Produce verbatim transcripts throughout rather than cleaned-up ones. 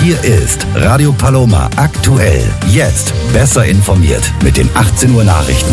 Hier ist Radio Paloma aktuell. Jetzt besser informiert mit den achtzehn Uhr Nachrichten.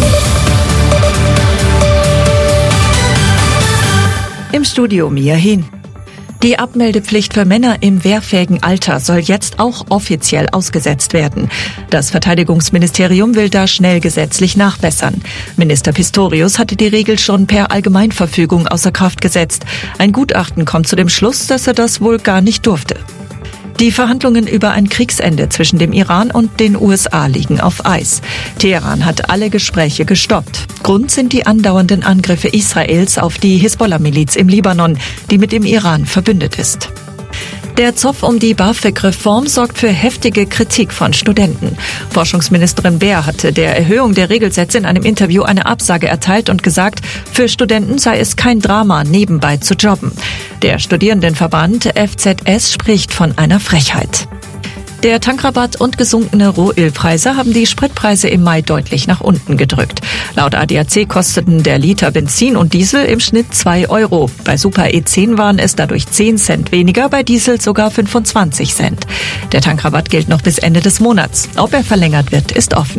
Im Studio Mia Hin. Die Abmeldepflicht für Männer im wehrfähigen Alter soll jetzt auch offiziell ausgesetzt werden. Das Verteidigungsministerium will da schnell gesetzlich nachbessern. Minister Pistorius hatte die Regel schon per Allgemeinverfügung außer Kraft gesetzt. Ein Gutachten kommt zu dem Schluss, dass er das wohl gar nicht durfte. Die Verhandlungen über ein Kriegsende zwischen dem Iran und den U S A liegen auf Eis. Teheran hat alle Gespräche gestoppt. Grund sind die andauernden Angriffe Israels auf die Hisbollah-Miliz im Libanon, die mit dem Iran verbündet ist. Der Zoff um die BAföG-Reform sorgt für heftige Kritik von Studenten. Forschungsministerin Baer hatte der Erhöhung der Regelsätze in einem Interview eine Absage erteilt und gesagt, für Studenten sei es kein Drama, nebenbei zu jobben. Der Studierendenverband F Z S spricht von einer Frechheit. Der Tankrabatt und gesunkene Rohölpreise haben die Spritpreise im Mai deutlich nach unten gedrückt. Laut A D A C kosteten der Liter Benzin und Diesel im Schnitt zwei Euro. Bei Super E zehn waren es dadurch zehn Cent weniger, bei Diesel sogar fünfundzwanzig Cent. Der Tankrabatt gilt noch bis Ende des Monats. Ob er verlängert wird, ist offen.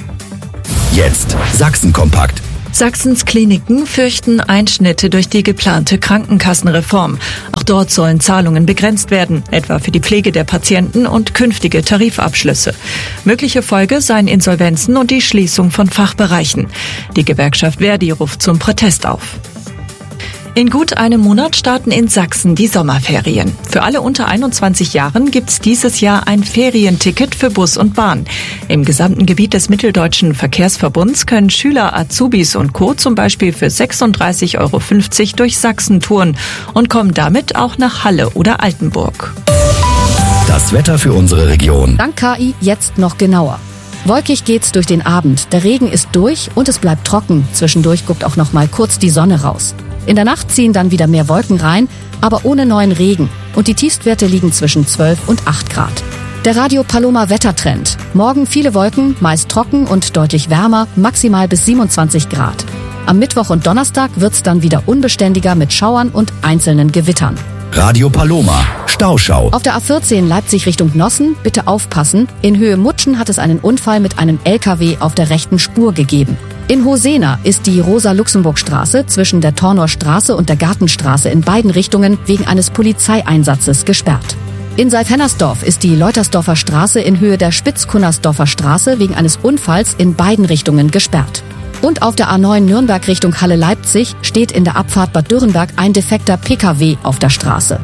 Jetzt Sachsen-Kompakt. Sachsens Kliniken fürchten Einschnitte durch die geplante Krankenkassenreform. Auch dort sollen Zahlungen begrenzt werden, etwa für die Pflege der Patienten und künftige Tarifabschlüsse. Mögliche Folge seien Insolvenzen und die Schließung von Fachbereichen. Die Gewerkschaft Verdi ruft zum Protest auf. In gut einem Monat starten in Sachsen die Sommerferien. Für alle unter einundzwanzig Jahren gibt's dieses Jahr ein Ferienticket für Bus und Bahn. Im gesamten Gebiet des Mitteldeutschen Verkehrsverbunds können Schüler, Azubis und Co. zum Beispiel für sechsunddreißig Euro fünfzig durch Sachsen touren und kommen damit auch nach Halle oder Altenburg. Das Wetter für unsere Region. Dank K I jetzt noch genauer. Wolkig geht's durch den Abend. Der Regen ist durch und es bleibt trocken. Zwischendurch guckt auch noch mal kurz die Sonne raus. In der Nacht ziehen dann wieder mehr Wolken rein, aber ohne neuen Regen. Und die Tiefstwerte liegen zwischen zwölf und acht Grad. Der Radio Paloma Wettertrend. Morgen viele Wolken, meist trocken und deutlich wärmer, maximal bis siebenundzwanzig Grad. Am Mittwoch und Donnerstag wird's dann wieder unbeständiger mit Schauern und einzelnen Gewittern. Radio Paloma, Stauschau. Auf der A vierzehn Leipzig Richtung Nossen, bitte aufpassen. In Höhe Mutschen hat es einen Unfall mit einem L K W auf der rechten Spur gegeben. In Hosena ist die Rosa-Luxemburg-Straße zwischen der Tornor-Straße und der Gartenstraße in beiden Richtungen wegen eines Polizeieinsatzes gesperrt. In Seif-Hennersdorf ist die Leutersdorfer Straße in Höhe der Spitzkunnersdorfer Straße wegen eines Unfalls in beiden Richtungen gesperrt. Und auf der A neun Nürnberg Richtung Halle-Leipzig steht in der Abfahrt Bad Dürrenberg ein defekter P K W auf der Straße.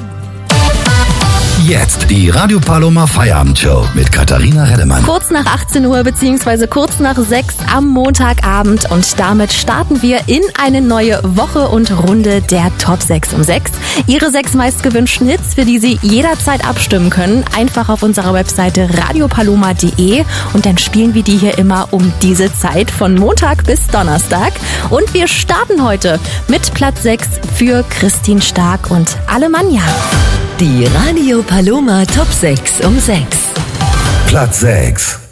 Jetzt die Radio Paloma Feierabendshow mit Katharina Reddemann. Kurz nach achtzehn Uhr bzw. kurz nach sechs am Montagabend und damit starten wir in eine neue Woche und Runde der Top sechs um sechs. Ihre sechs meistgewünschten Hits, für die Sie jederzeit abstimmen können, einfach auf unserer Webseite radiopaloma punkt de und dann spielen wir die hier immer um diese Zeit von Montag bis Donnerstag. Und wir starten heute mit Platz sechs für Christine Stark und Alemannia. Die Radio Paloma Top sechs um sechs. Platz sechs.